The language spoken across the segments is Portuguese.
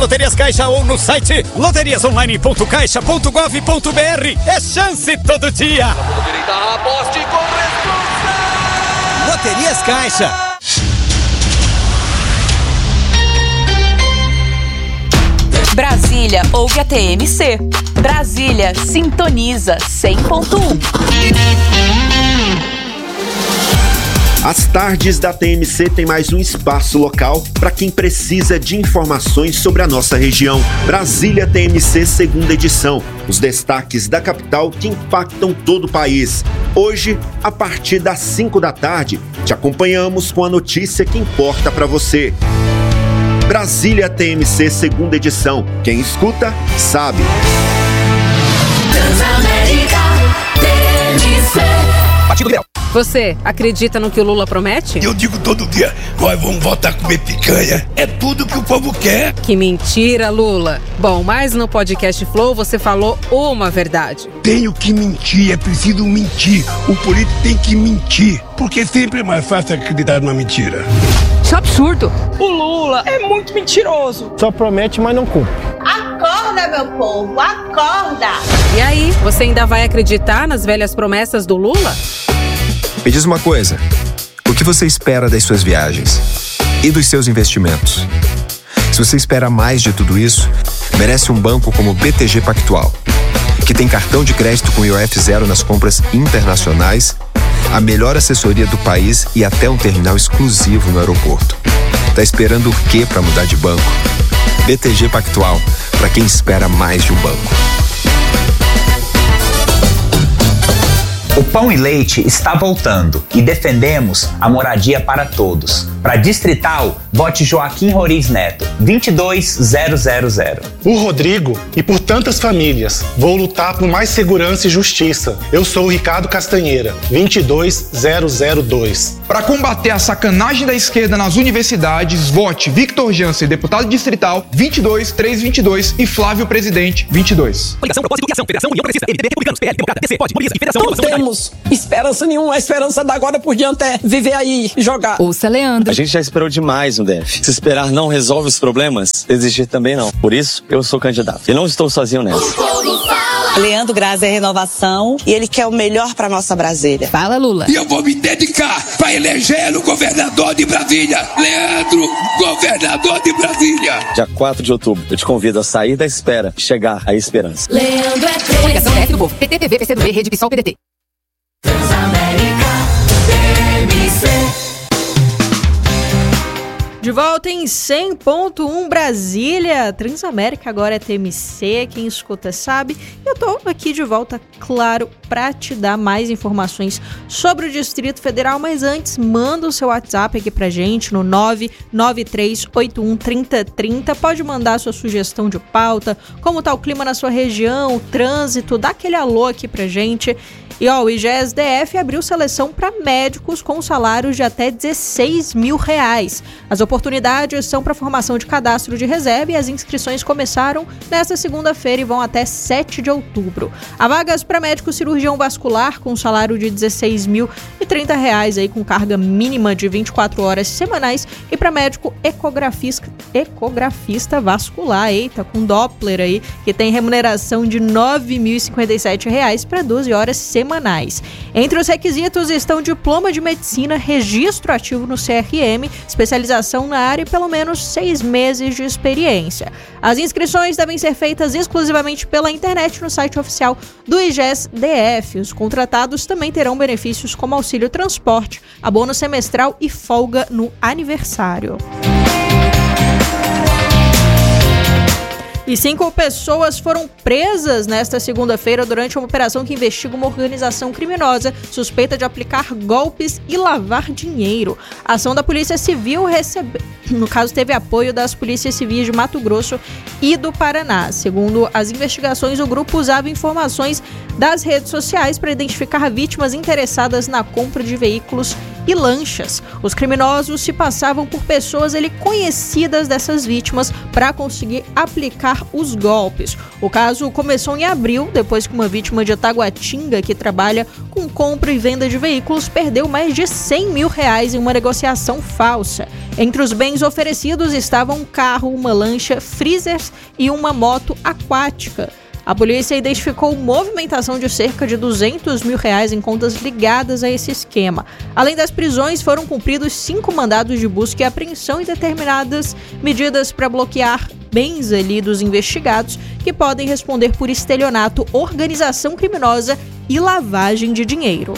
Loterias Caixa ou no site loteriasonline.caixa.gov.br. É chance todo dia. Direita, aposte com responsa. Loterias Caixa. Brasília ouve a TMC. Brasília sintoniza 100.1. As tardes da TMC tem mais um espaço local para quem precisa de informações sobre a nossa região. Brasília TMC, segunda edição. Os destaques da capital que impactam todo o país. Hoje, a partir das 5 da tarde, te acompanhamos com a notícia que importa para você. Brasília TMC, segunda edição. Quem escuta, sabe. Transamérica TMC. Partido Liberal. Você acredita no que o Lula promete? Eu digo todo dia, nós vamos voltar a comer picanha. É tudo que o povo quer. Que mentira, Lula. Bom, mas no podcast Flow você falou uma verdade. Tenho que mentir, é preciso mentir. O político tem que mentir, porque sempre é mais fácil acreditar numa mentira. Isso é absurdo. O Lula é muito mentiroso. Só promete, mas não cumpre. Acorda, meu povo, acorda! E aí, você ainda vai acreditar nas velhas promessas do Lula? Me diz uma coisa, o que você espera das suas viagens e dos seus investimentos? Se você espera mais de tudo isso, merece um banco como o BTG Pactual, que tem cartão de crédito com IOF zero nas compras internacionais, a melhor assessoria do país e até um terminal exclusivo no aeroporto. Tá esperando o quê para mudar de banco? BTG Pactual, para quem espera mais de um banco. O Pão e Leite está voltando e defendemos a moradia para todos. Para Distrital, vote Joaquim Roriz Neto, 22000. Por Rodrigo e por tantas famílias, vou lutar por mais segurança e justiça. Eu sou o Ricardo Castanheira, 22002. Para combater a sacanagem da esquerda nas universidades, vote Victor Jansen, deputado distrital, 22322 e Flávio Presidente, 22. Coligação, propósito e ação. Federação, União Progressista, MDB, Republicanos, PL, Democrata, DC, POD, Unidas e Federação. Não temos esperança nenhuma. A esperança da agora por diante é viver aí e jogar. Ouça Leandro. A gente já esperou demais no DF. Se esperar não resolve os problemas, desistir também não. Por isso, eu sou candidato. E não estou sozinho nessa. Leandro Graz é renovação e ele quer o melhor para nossa Brasília. Fala, Lula. E eu vou me dedicar para eleger o governador de Brasília, Leandro, governador de Brasília. Dia 4 de outubro, eu te convido a sair da espera e chegar à esperança. Leandro é 13. Coligação DF do Povo. PT, PV, PCdoB, Rede PSOL, PDT. Transamérica TMC. De volta em 100.1 Brasília, Transamérica agora é TMC, quem escuta sabe. Eu tô aqui de volta, claro, para te dar mais informações sobre o Distrito Federal, mas antes, manda o seu WhatsApp aqui pra gente no 993813030. Pode mandar sua sugestão de pauta, como tá o clima na sua região, o trânsito, dá aquele alô aqui pra gente. E ó, o IGES-DF abriu seleção para médicos com salários de até R$16 mil. As oportunidades são para formação de cadastro de reserva e as inscrições começaram nesta segunda-feira e vão até 7 de outubro. Há vagas para médico cirurgião vascular com salário de R$16.030 aí com carga mínima de 24 horas semanais e para médico ecografista vascular, com Doppler aí, que tem remuneração de R$9.057 para 12 horas semanais. Entre os requisitos estão diploma de medicina, registro ativo no CRM, especialização na área e pelo menos 6 meses de experiência. As inscrições devem ser feitas exclusivamente pela internet no site oficial do IGES-DF. Os contratados também terão benefícios como auxílio transporte, abono semestral e folga no aniversário. E 5 pessoas foram presas nesta segunda-feira durante uma operação que investiga uma organização criminosa suspeita de aplicar golpes e lavar dinheiro. A ação da Polícia Civil teve apoio das polícias civis de Mato Grosso e do Paraná. Segundo as investigações, o grupo usava informações das redes sociais para identificar vítimas interessadas na compra de veículos e lanchas. Os criminosos se passavam por pessoas conhecidas dessas vítimas para conseguir aplicar os golpes. O caso começou em abril, depois que uma vítima de Taguatinga, que trabalha com compra e venda de veículos, perdeu mais de R$100 mil em uma negociação falsa. Entre os bens oferecidos estavam um carro, uma lancha, freezers e uma moto aquática. A polícia identificou movimentação de cerca de R$200 mil em contas ligadas a esse esquema. Além das prisões, foram cumpridos 5 mandados de busca e apreensão e determinadas medidas para bloquear bens dos investigados, que podem responder por estelionato, organização criminosa e lavagem de dinheiro.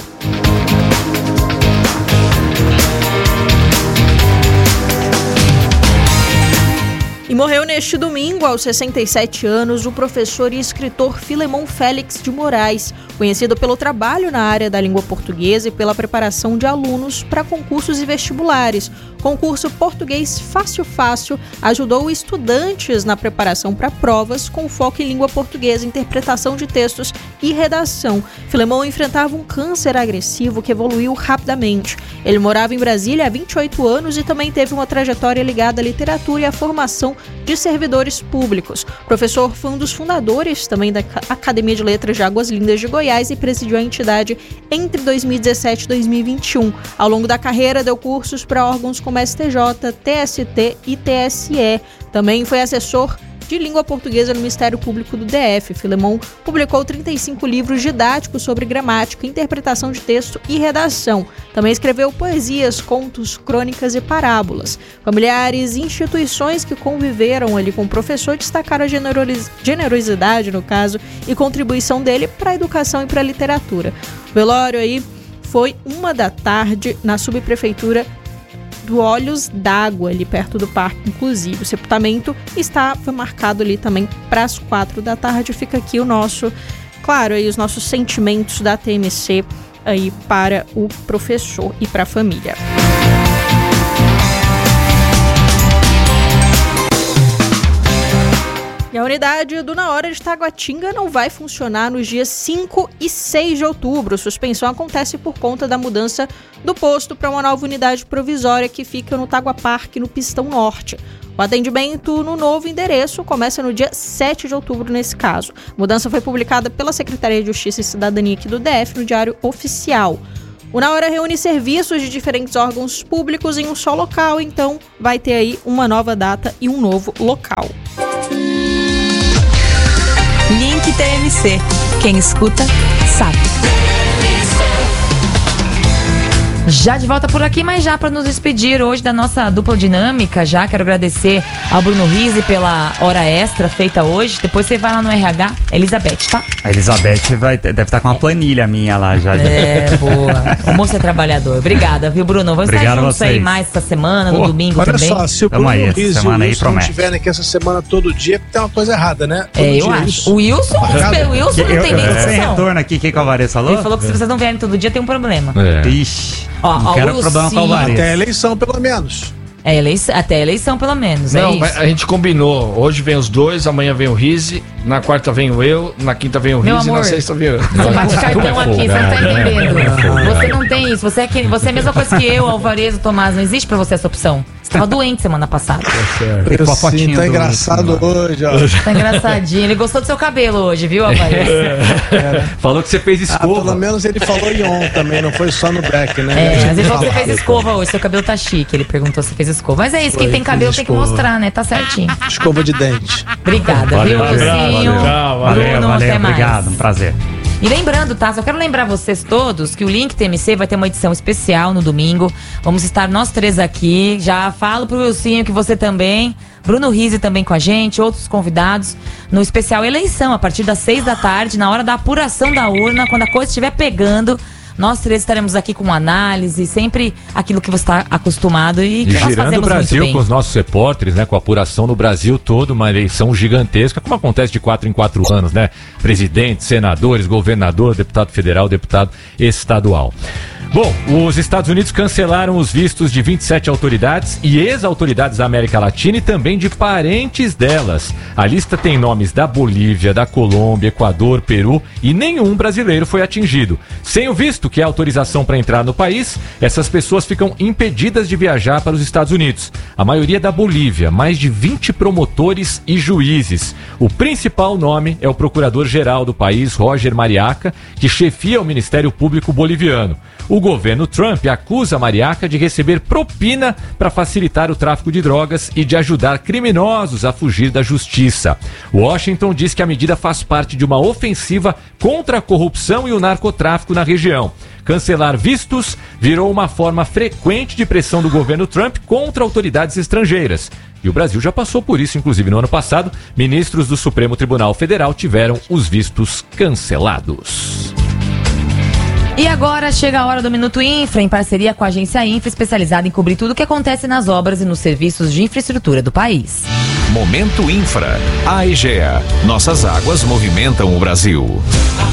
E morreu neste domingo, aos 67 anos, o professor e escritor Filemon Félix de Moraes, conhecido pelo trabalho na área da língua portuguesa e pela preparação de alunos para concursos e vestibulares. O concurso Português Fácil Fácil ajudou estudantes na preparação para provas com foco em língua portuguesa, interpretação de textos e redação. Filemon enfrentava um câncer agressivo que evoluiu rapidamente. Ele morava em Brasília há 28 anos e também teve uma trajetória ligada à literatura e à formação de servidores públicos. O professor foi um dos fundadores também da Academia de Letras de Águas Lindas de Goiás e presidiu a entidade entre 2017 e 2021. Ao longo da carreira, deu cursos para órgãos como STJ, TST e TSE. Também foi assessor de língua portuguesa no Ministério Público do DF. Filemon publicou 35 livros didáticos sobre gramática, interpretação de texto e redação. Também escreveu poesias, contos, crônicas e parábolas. Familiares e instituições que conviveram com o professor destacaram a generosidade, no caso, e contribuição dele para a educação e para a literatura. O velório foi 1h na subprefeitura do Olhos d'Água, ali perto do parque, inclusive. O sepultamento foi marcado também para as 4h. Fica aqui os nossos sentimentos da TMC para o professor e para a família. E a unidade do Na Hora de Taguatinga não vai funcionar nos dias 5 e 6 de outubro. A suspensão acontece por conta da mudança do posto para uma nova unidade provisória que fica no Tagua Parque, no Pistão Norte. O atendimento no novo endereço começa no dia 7 de outubro nesse caso. A mudança foi publicada pela Secretaria de Justiça e Cidadania aqui do DF no Diário Oficial. O Na Hora reúne serviços de diferentes órgãos públicos em um só local, então vai ter uma nova data e um novo local. Link TMC. Quem escuta, sabe. Já de volta por aqui, mas já para nos despedir hoje da nossa dupla dinâmica, já quero agradecer ao Bruno Rizzi pela hora extra feita hoje. Depois você vai lá no RH, Elizabeth, tá? A Elizabeth deve estar com uma planilha minha lá já. Boa. O moço é trabalhador. Obrigada, viu, Bruno? Vamos estar juntos aí mais essa semana, no domingo olha também. Olha só, se o Bruno Rizzi e o Wilson não estiverem aqui essa semana todo dia, tem uma coisa errada, né? Eu acho. O Wilson não tem nem noção. Sem retorno aqui, que a Vanessa falou? Ele falou que se vocês não vierem todo dia, tem um problema. Ixi. Não quero problema com a Vanessa. Até a eleição, pelo menos. Até a eleição, pelo menos. Não, mas a gente combinou. Hoje vem os dois, amanhã vem o Rizzi, na quarta vem eu, na quinta vem o Rizzi e na sexta vem eu. Você bate cartão aqui, você não tá entendendo. Você não tem isso. Você é a mesma coisa que eu, Alvarez, o Tomás. Não existe pra você essa opção. Você tava doente semana passada. Tá engraçado hoje, ó. Tá engraçadinho. Ele gostou do seu cabelo hoje, viu, Alvarez? Falou que você fez escova. Pelo menos ele falou em on também, não foi só no back, né? Mas ele falou que você fez escova hoje. Seu cabelo tá chique. Ele perguntou se fez escova. Mas é isso, quem tem cabelo tem que mostrar, né? Tá certinho. Escova de dente. Obrigada, viu, Lucinho? Valeu, obrigado, um prazer. E lembrando, tá? Só quero lembrar vocês todos que o Link TMC vai ter uma edição especial no domingo. Vamos estar nós três aqui. Já falo pro Wilsinho que você também. Bruno Rizzi também com a gente, outros convidados. No especial Eleição, a partir das 6h, na hora da apuração da urna, quando a coisa estiver pegando. Nós três estaremos aqui com análise, sempre aquilo que você está acostumado e que nós fazemos muito bem. Girando o Brasil com os nossos repórteres, né, com a apuração no Brasil todo, uma eleição gigantesca, como acontece de 4 em 4 anos, né? Presidentes, senadores, governador, deputado federal, deputado estadual. Bom, os Estados Unidos cancelaram os vistos de 27 autoridades e ex-autoridades da América Latina e também de parentes delas. A lista tem nomes da Bolívia, da Colômbia, Equador, Peru e nenhum brasileiro foi atingido. Sem o visto, que é a autorização para entrar no país, essas pessoas ficam impedidas de viajar para os Estados Unidos. A maioria da Bolívia, mais de 20 promotores e juízes. O principal nome é o procurador-geral do país, Roger Mariaca, que chefia o Ministério Público boliviano. O governo Trump acusa Mariaca de receber propina para facilitar o tráfico de drogas e de ajudar criminosos a fugir da justiça. Washington diz que a medida faz parte de uma ofensiva contra a corrupção e o narcotráfico na região. Cancelar vistos virou uma forma frequente de pressão do governo Trump contra autoridades estrangeiras. E o Brasil já passou por isso, inclusive no ano passado, ministros do Supremo Tribunal Federal tiveram os vistos cancelados. E agora chega a hora do Minuto Infra, em parceria com a agência Infra, especializada em cobrir tudo o que acontece nas obras e nos serviços de infraestrutura do país. Momento Infra. A Egea. Nossas águas movimentam o Brasil.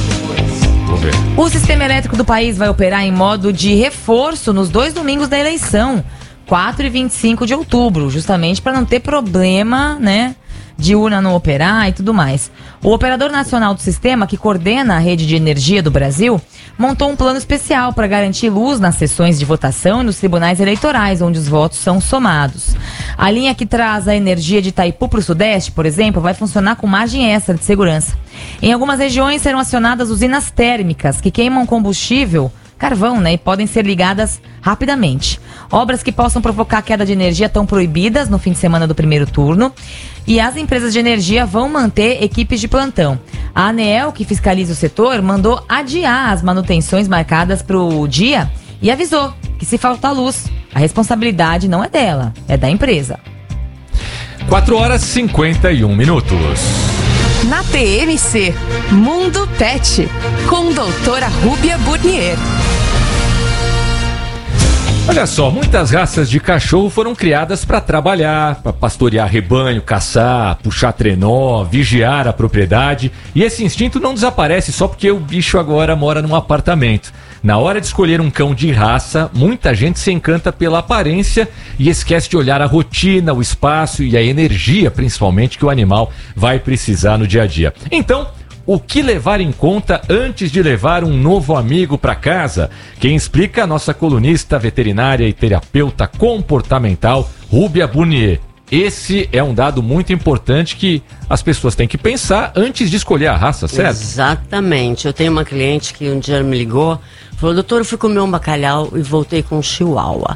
O sistema elétrico do país vai operar em modo de reforço nos 2 domingos da eleição, 4 e 25 de outubro, justamente para não ter problema, né, de urna não operar e tudo mais. O Operador Nacional do Sistema, que coordena a rede de energia do Brasil, montou um plano especial para garantir luz nas sessões de votação e nos tribunais eleitorais, onde os votos são somados. A linha que traz a energia de Itaipu para o Sudeste, por exemplo, vai funcionar com margem extra de segurança. Em algumas regiões serão acionadas usinas térmicas, que queimam combustível, carvão, né, e podem ser ligadas rapidamente. Obras que possam provocar queda de energia estão proibidas no fim de semana do primeiro turno e as empresas de energia vão manter equipes de plantão. A ANEEL, que fiscaliza o setor, mandou adiar as manutenções marcadas para o dia e avisou que se faltar luz, a responsabilidade não é dela, é da empresa. 4h51. Na TMC, Mundo Pet, com doutora Rúbia Burnier. Olha só, muitas raças de cachorro foram criadas para trabalhar, para pastorear rebanho, caçar, puxar trenó, vigiar a propriedade. E esse instinto não desaparece só porque o bicho agora mora num apartamento. Na hora de escolher um cão de raça, muita gente se encanta pela aparência e esquece de olhar a rotina, o espaço e a energia, principalmente, que o animal vai precisar no dia a dia. Então, o que levar em conta antes de levar um novo amigo para casa? Quem explica é a nossa colunista veterinária e terapeuta comportamental, Rúbia Burnier. Esse é um dado muito importante que as pessoas têm que pensar antes de escolher a raça, certo? Exatamente. Eu tenho uma cliente que um dia me ligou, falou: doutor, eu fui comer um bacalhau e voltei com um chihuahua.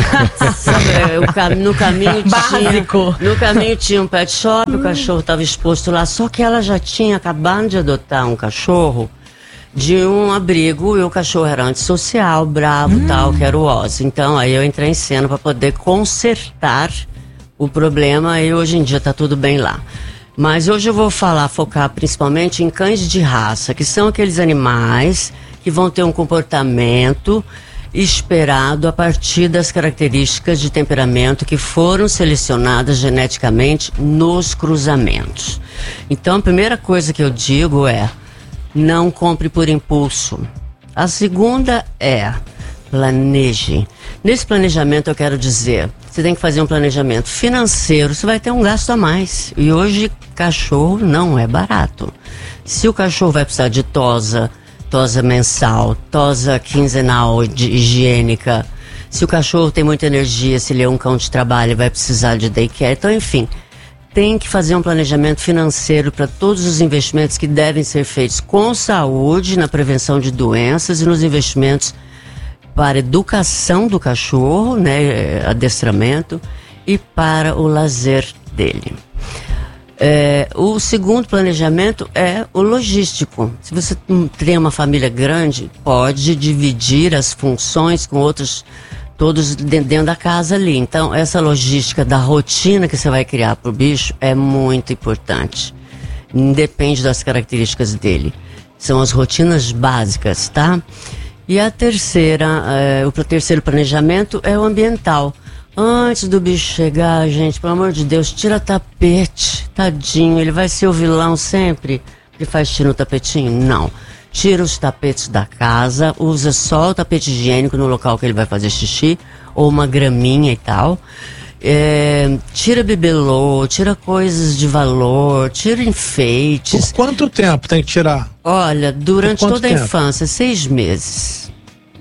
No caminho tinha um pet shop, o cachorro estava exposto lá, só que ela já tinha acabado de adotar um cachorro de um abrigo e o cachorro era antissocial, bravo, tal, que era o Oz. Então aí eu entrei em cena para poder consertar o problema e hoje em dia tá tudo bem lá. Mas hoje eu vou focar principalmente em cães de raça, que são aqueles animais que vão ter um comportamento esperado a partir das características de temperamento que foram selecionadas geneticamente nos cruzamentos. Então a primeira coisa que eu digo é: não compre por impulso. A segunda é: planeje. Nesse planejamento eu quero dizer, você tem que fazer um planejamento financeiro, você vai ter um gasto a mais. E hoje cachorro não é barato. Se o cachorro vai precisar de tosa mensal, tosa quinzenal higiênica, se o cachorro tem muita energia, se ele é um cão de trabalho, vai precisar de daycare. Então, enfim, tem que fazer um planejamento financeiro para todos os investimentos que devem ser feitos com saúde, na prevenção de doenças e nos investimentos para educação do cachorro, né, adestramento, e para o lazer dele. O segundo planejamento é o logístico. Se você tem uma família grande, pode dividir as funções com outros, todos dentro da casa ali. Então, essa logística da rotina que você vai criar para o bicho é muito importante. Depende das características dele. São as rotinas básicas, tá? E a terceira, o terceiro planejamento é o ambiental. Antes do bicho chegar, gente, pelo amor de Deus, tira tapete, tadinho, ele vai ser o vilão sempre. Ele faz xixi no tapetinho? Não. tira os tapetes da casa, usa só o tapete higiênico no local que ele vai fazer xixi, ou uma graminha e tal. Tira bibelô, tira coisas de valor, tira enfeites. Por quanto tempo tem que tirar? Olha, durante toda a tempo? infância, 6 meses.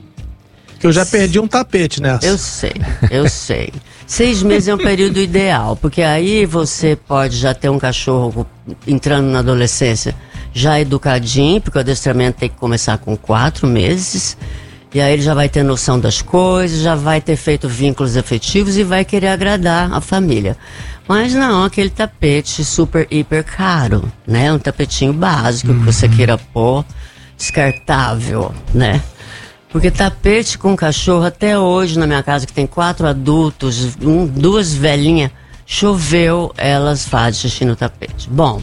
Que eu já perdi um tapete nessa. Eu sei. 6 meses é um período ideal, porque aí você pode já ter um cachorro entrando na adolescência já educadinho, porque o adestramento tem que começar com 4 meses. E aí ele já vai ter noção das coisas, já vai ter feito vínculos afetivos e vai querer agradar a família. Mas não aquele tapete super, hiper caro, né? Um tapetinho básico que você queira pôr, descartável, né? Porque tapete com cachorro, até hoje na minha casa, que tem 4 adultos, 2 velhinhas, choveu, elas fazem xixi no tapete. Bom,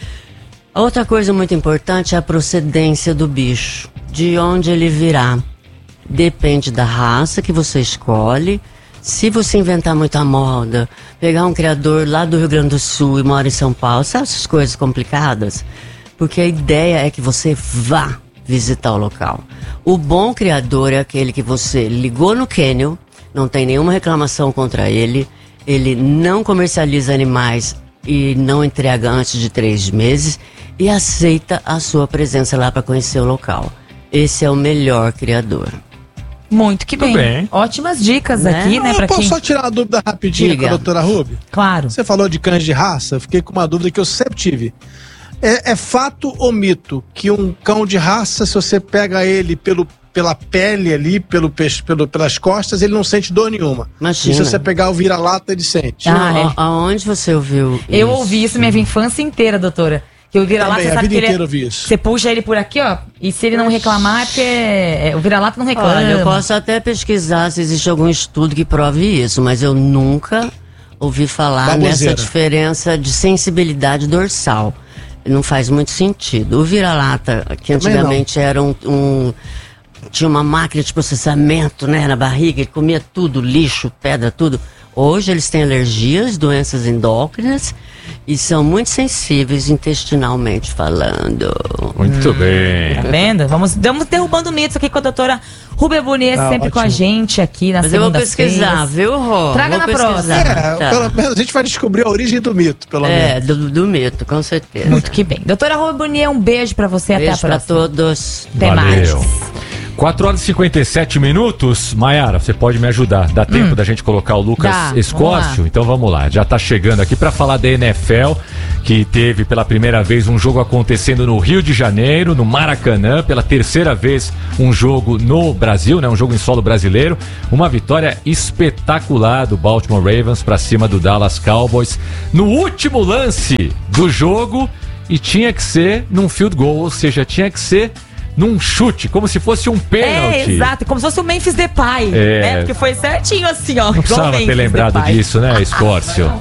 outra coisa muito importante é a procedência do bicho, de onde ele virá. Depende da raça que você escolhe. Se você inventar muita moda, pegar um criador lá do Rio Grande do Sul e mora em São Paulo, sabe essas coisas complicadas? Porque a ideia é que você vá visitar o local. O bom criador é aquele que você ligou no kennel, não tem nenhuma reclamação contra ele, ele não comercializa animais e não entrega antes de 3 meses e aceita a sua presença lá para conhecer o local. Esse é o melhor criador. Muito que bem. Ótimas dicas aqui, né? Eu posso só tirar uma dúvida rapidinho com a doutora Ruby? Claro. Você falou de cães de raça, eu fiquei com uma dúvida que eu sempre tive. É fato ou mito que um cão de raça, se você pega ele pela pele ali, pelas costas, ele não sente dor nenhuma? Imagina. E se você pegar o vira-lata, ele sente? Aonde você ouviu isso? Eu ouvi isso minha infância inteira, doutora. Que o vira-lata, você sabe que ele você puxa ele por aqui, ó, e se ele não reclamar é porque o vira-lata não reclama. Olha, eu posso até pesquisar se existe algum estudo que prove isso, mas eu nunca ouvi falar nessa diferença de sensibilidade dorsal. Não faz muito sentido. O vira-lata, que antigamente era tinha uma máquina de processamento, né, na barriga, ele comia tudo, lixo, pedra, tudo. Hoje eles têm alergias, doenças endócrinas e são muito sensíveis intestinalmente falando. Muito bem. Tá vendo? Vamos derrubando mitos aqui com a doutora Rúbia Burnier, sempre com a gente aqui na segunda-feira. Eu vou pesquisar, viu, Rô? Traga na próxima. Pelo menos a gente vai descobrir a origem do mito, pelo menos. Do mito, com certeza. Muito que bem. Doutora Rúbia Burnier, um beijo pra você, até a próxima. Beijo pra todos. Até mais. 4 horas e 57 minutos. Maiara, você pode me ajudar? Dá tempo da gente colocar o Lucas Escócio? Então vamos lá. Já tá chegando aqui para falar da NFL, que teve pela primeira vez um jogo acontecendo no Rio de Janeiro, no Maracanã, pela terceira vez um jogo no Brasil, né? Um jogo em solo brasileiro. Uma vitória espetacular do Baltimore Ravens para cima do Dallas Cowboys no último lance do jogo, e tinha que ser num field goal, ou seja, tinha que ser num chute, como se fosse um pênalti. Exato, como se fosse o Memphis Depay, né? Porque foi certinho assim, ó. Não precisava ter lembrado disso, né, Escócio?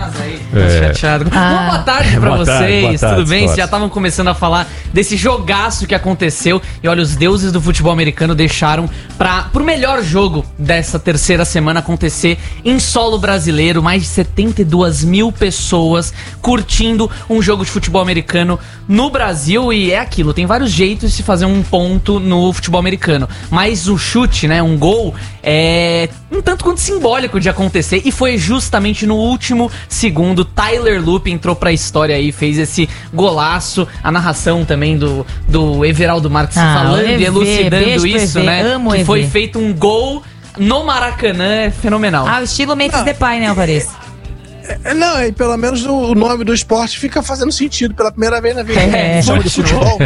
Chateado. Boa tarde pra vocês, tudo bem? Vocês já estavam começando a falar desse jogaço que aconteceu. E olha, os deuses do futebol americano deixaram pro melhor jogo dessa terceira semana acontecer em solo brasileiro. Mais de 72 mil pessoas curtindo um jogo de futebol americano no Brasil. E é aquilo, tem vários jeitos de se fazer um ponto no futebol americano, mas o chute, né, um gol, é um tanto quanto simbólico de acontecer, e foi justamente no último segundo. Tyler Loop entrou pra história aí, fez esse golaço, a narração também do Everaldo Marques falando e elucidando isso, né, que foi feito um gol no Maracanã, é fenomenal. O estilo Memphis Depay, né, Alvarez? Não, e pelo menos o nome do esporte fica fazendo sentido pela primeira vez na vida. Chama de futebol.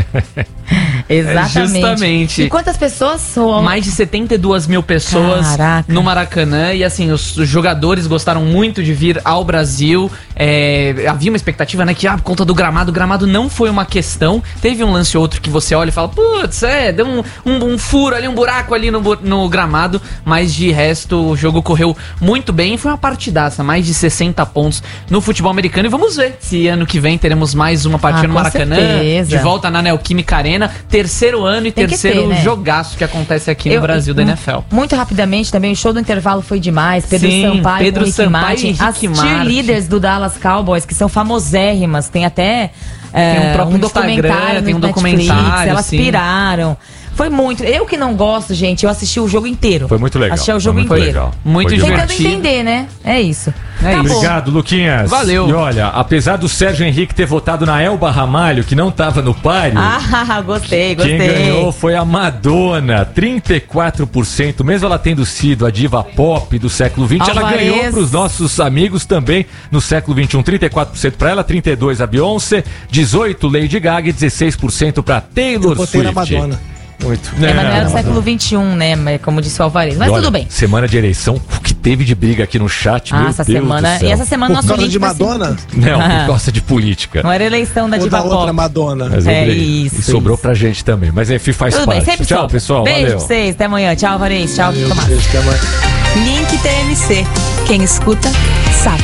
Exatamente. Justamente. E quantas pessoas são? Mais de 72 mil pessoas no Maracanã. E assim, os jogadores gostaram muito de vir ao Brasil. Havia uma expectativa, né, que por conta do gramado, o gramado não foi uma questão. Teve um lance ou outro que você olha e fala, putz, deu um furo ali, um buraco ali no gramado. Mas de resto, o jogo correu muito bem. Foi uma partidaça, mais de 60 pontos no futebol americano. E vamos ver se ano que vem teremos mais uma partida no Maracanã. Certeza. De volta na Neoquímica Arena. Terceiro ano e terceiro jogaço que acontece aqui no Brasil da NFL. Muito rapidamente também, o show do intervalo foi demais. Pedro Sampaio e Rick Martin. As cheerleaders do Dallas Dallas Cowboys, que são famosérrimas. Tem até tem um próprio documentário, tem um Netflix, documentário, elas sim. piraram. Foi muito. Eu que não gosto, gente, eu assisti o jogo inteiro. Foi muito legal. Achei o jogo Foi inteiro. legal. Muito Tentando divertido. entender, né? É isso. Obrigado, Luquinhas. Valeu. E olha, apesar do Sérgio Henrique ter votado na Elba Ramalho, que não tava no páreo, gostei. quem ganhou foi a Madonna, 34%. Mesmo ela tendo sido a diva pop do século XX, ela Alvarez. ganhou pros nossos amigos também no século XXI. 34% pra ela, 32% a Beyoncé, 18% Lady Gaga e 16% pra Taylor Eu botei Swift. na Madonna. Muito. Mas não era do século XXI, né? Como disse o Alvarez. Mas Olha, tudo bem. Semana de eleição, o que teve de briga aqui no chat, meu Essa Deus semana. do céu. E essa semana nosso link de vai ser Madonna? muito- Não, por causa de política. Não era eleição da Ou diva da pop. outra Madonna. Mas eu ganhei. isso. E sobrou pra gente também. Mas enfim, faz Tudo bem, parte. sempre Tchau, sobra. pessoal. Beijo Valeu. pra vocês. Até amanhã. Tchau, Alvarez. Tchau, Tomás. Até amanhã. Link TMC. Quem escuta, sabe.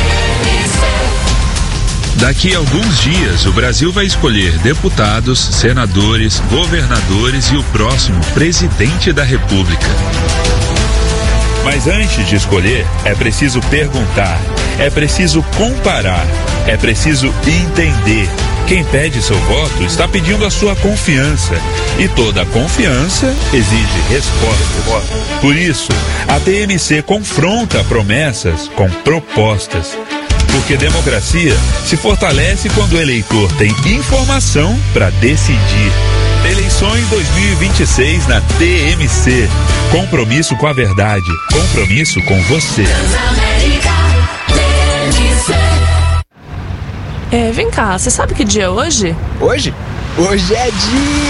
Daqui a alguns dias, o Brasil vai escolher deputados, senadores, governadores e o próximo presidente da República. Mas antes de escolher, é preciso perguntar, é preciso comparar, é preciso entender. Quem pede seu voto está pedindo a sua confiança. E toda confiança exige resposta. Por isso, a TMC confronta promessas com propostas. Porque democracia se fortalece quando o eleitor tem informação para decidir. Eleições 2026 na TMC. Compromisso com a verdade. Compromisso com você. Vem cá, você sabe que dia é hoje? Hoje? Hoje é dia